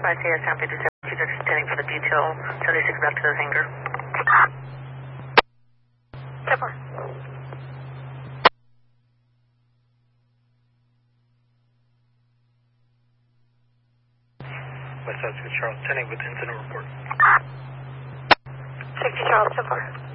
YCS San 57, she's just standing for the detail, 76 back to the hangar. 10-4. West Side 6 Charles, 10 with incident report. 60 Charles, 10-4.